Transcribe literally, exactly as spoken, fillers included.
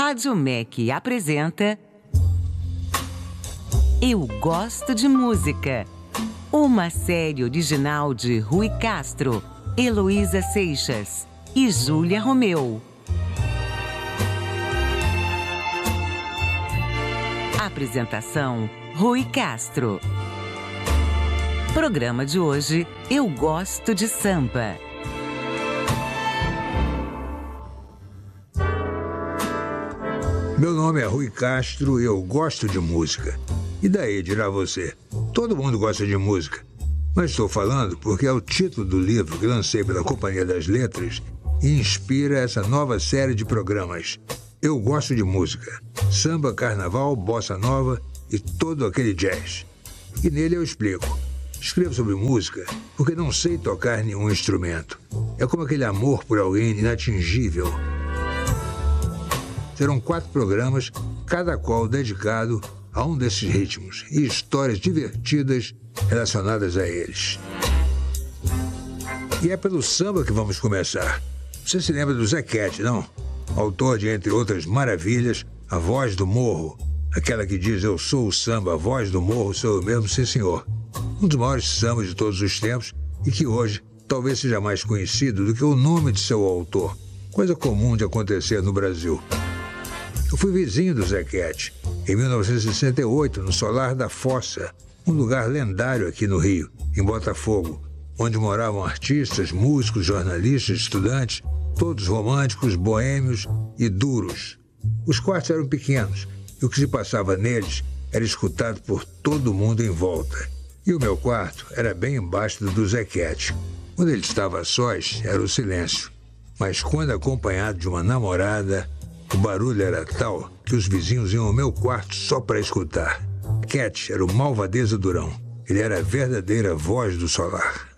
Rádio M E C apresenta Eu Gosto de Música, uma série original de Rui Castro, Heloísa Seixas e Júlia Romeu. Apresentação: Rui Castro. Programa de hoje: Eu Gosto de Samba. Meu nome é Rui Castro e eu gosto de música. E daí, dirá você? Todo mundo gosta de música. Mas estou falando porque é o título do livro que lancei pela Companhia das Letras e inspira essa nova série de programas. Eu gosto de música. Samba, carnaval, bossa nova e todo aquele jazz. E nele eu explico. Escrevo sobre música porque não sei tocar nenhum instrumento. É como aquele amor por alguém inatingível. Serão quatro programas, cada qual dedicado a um desses ritmos e histórias divertidas relacionadas a eles. E é pelo samba que vamos começar. Você se lembra do Zequete, não? Autor de, entre outras maravilhas, A Voz do Morro. Aquela que diz: eu sou o samba, a voz do morro sou eu mesmo, sim senhor. Um dos maiores sambas de todos os tempos e que hoje talvez seja mais conhecido do que o nome de seu autor. Coisa comum de acontecer no Brasil. Eu fui vizinho do Zequete, em mil novecentos e sessenta e oito, no Solar da Fossa, um lugar lendário aqui no Rio, em Botafogo, onde moravam artistas, músicos, jornalistas, estudantes, todos românticos, boêmios e duros. Os quartos eram pequenos e o que se passava neles era escutado por todo mundo em volta. E o meu quarto era bem embaixo do do Zequete. Quando ele estava a sós, era o silêncio. Mas quando acompanhado de uma namorada, o barulho era tal que os vizinhos iam ao meu quarto só para escutar. Cat era o Malvadeza Durão. Ele era a verdadeira voz do solar.